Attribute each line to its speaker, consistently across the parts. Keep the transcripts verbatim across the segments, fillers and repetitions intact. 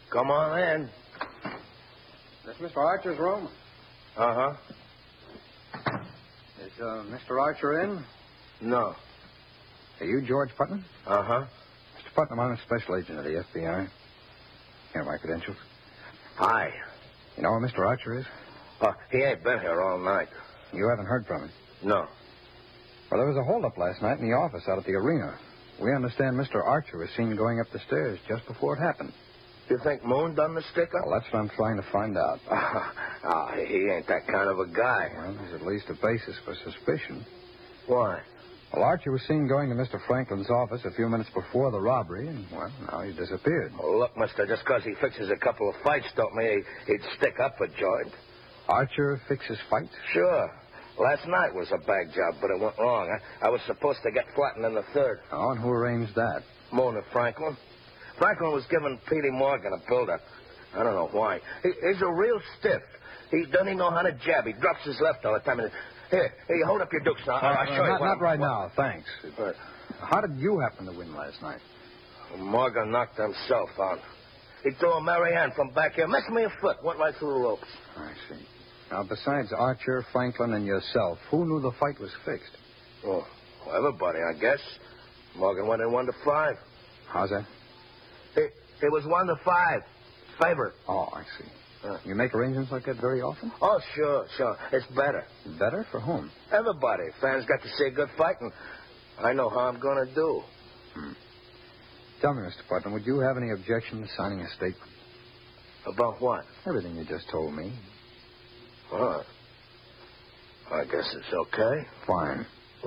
Speaker 1: Come on in.
Speaker 2: Is this Mister Archer's room?
Speaker 1: Uh-huh.
Speaker 2: Is uh, Mister Archer in?
Speaker 1: No.
Speaker 2: Are you George Putnam?
Speaker 1: Uh-huh.
Speaker 2: Mister Putnam, I'm a special agent of the F B I. Here are my credentials.
Speaker 1: Hi.
Speaker 2: You know where Mister Archer is?
Speaker 1: Uh, he ain't been here all night.
Speaker 2: You haven't heard from him?
Speaker 1: No.
Speaker 2: Well, there was a holdup last night in the office out at the arena. We understand Mister Archer was seen going up the stairs just before it happened.
Speaker 1: You think Moon done the stick-up?
Speaker 2: Well, that's what I'm trying to find out.
Speaker 1: Ah, he ain't that kind of a guy.
Speaker 2: Well, there's at least a basis for suspicion.
Speaker 1: Why?
Speaker 2: Well, Archer was seen going to Mister Franklin's office a few minutes before the robbery, and, well, now he's disappeared.
Speaker 1: Oh, look, mister, just 'cause he fixes a couple of fights don't mean he, he'd stick up for George.
Speaker 2: Archer fixes fights?
Speaker 1: Sure. Last night was a bag job, but it went wrong. I, I was supposed to get flattened in the third.
Speaker 2: Oh, and who arranged that?
Speaker 1: Moon and Franklin. Franklin was giving Petey Morgan a build-up. I don't know why. He, he's a real stiff. He doesn't even know how to jab. He drops his left all the time. And, here, here, hold up your dukes now. I'll, I'll show
Speaker 2: uh,
Speaker 1: you.
Speaker 2: Not,
Speaker 1: what
Speaker 2: not right
Speaker 1: what...
Speaker 2: now, thanks.
Speaker 1: But
Speaker 2: how did you happen to win last night?
Speaker 1: Morgan knocked himself out. He threw a Marianne from back here. Missed me a foot. Went right through the ropes.
Speaker 2: I see. Now, besides Archer, Franklin, and yourself, who knew the fight was fixed?
Speaker 1: Oh, well, everybody, I guess. Morgan went in one to five.
Speaker 2: How's that?
Speaker 1: It, it was one to five. Favor.
Speaker 2: Oh, I see.
Speaker 1: Uh,
Speaker 2: you make arrangements like that very often?
Speaker 1: Oh, sure, sure. It's better.
Speaker 2: Better? For whom?
Speaker 1: Everybody. Fans got to see a good fight, and I know how I'm going to do.
Speaker 2: Hmm. Tell me, Mister Putnam, would you have any objection to signing a statement?
Speaker 1: About what?
Speaker 2: Everything you just told me.
Speaker 1: Well, I guess it's okay.
Speaker 2: Fine.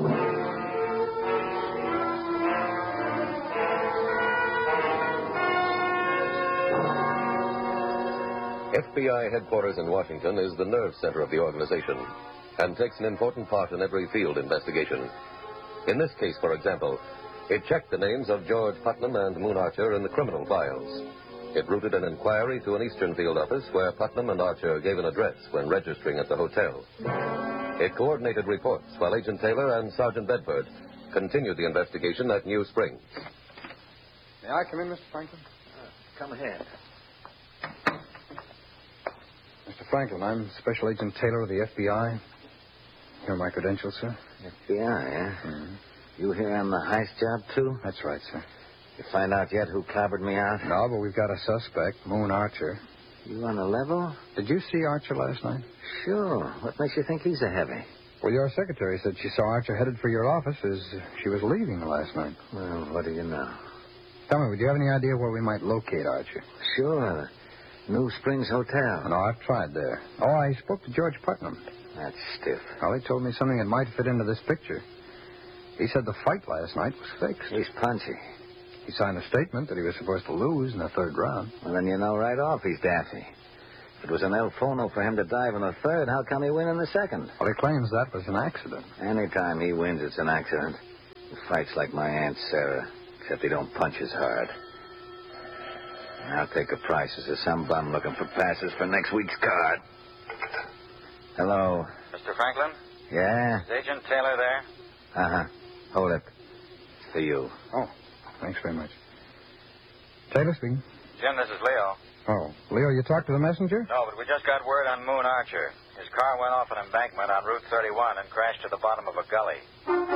Speaker 3: F B I headquarters in Washington is the nerve center of the organization and takes an important part in every field investigation. In this case, for example, it checked the names of George Putnam and Moon Archer in the criminal files. It routed an inquiry to an Eastern field office where Putnam and Archer gave an address when registering at the hotel. It coordinated reports while Agent Taylor and Sergeant Bedford continued the investigation at New Springs.
Speaker 2: May I come in, Mister Franklin?
Speaker 1: Uh, come ahead.
Speaker 2: Mister Franklin, I'm Special Agent Taylor of the F B I. Here are my credentials, sir.
Speaker 4: F B I, eh?
Speaker 2: Mm-hmm.
Speaker 4: You here on the heist job, too?
Speaker 2: That's right, sir.
Speaker 4: You find out yet who clobbered me out?
Speaker 2: No, but we've got a suspect, Moon Archer.
Speaker 4: You on the level?
Speaker 2: Did you see Archer last night?
Speaker 4: Sure. What makes you think he's a heavy?
Speaker 2: Well, your secretary said she saw Archer headed for your office as she was leaving last night.
Speaker 4: Well, what do you know?
Speaker 2: Tell me, would you have any idea where we might locate Archer?
Speaker 4: Sure. New Springs Hotel.
Speaker 2: No, I've tried there. Oh, I spoke to George Putnam.
Speaker 4: That's stiff.
Speaker 2: Well, he told me something that might fit into this picture. He said the fight last night was fixed.
Speaker 4: He's punchy.
Speaker 2: He signed a statement that he was supposed to lose in the third round.
Speaker 4: Well, then you know right off he's daffy. If it was an El Fono for him to dive in the third, how come he win in the second?
Speaker 2: Well, he claims that was an accident.
Speaker 4: Anytime he wins, it's an accident. He fights like my Aunt Sarah, except he don't punch as hard. I'll take a price as a some bum looking for passes for next week's card. Hello.
Speaker 5: Mister Franklin?
Speaker 4: Yeah?
Speaker 5: Is Agent Taylor there?
Speaker 4: Uh-huh. Hold it. It's for you.
Speaker 2: Oh, thanks very much. Taylor speaking.
Speaker 5: Jim, this is Leo.
Speaker 2: Oh, Leo, you talked to the messenger?
Speaker 5: No, but we just got word on Moon Archer. His car went off an embankment on Route thirty-one and crashed to the bottom of a gully.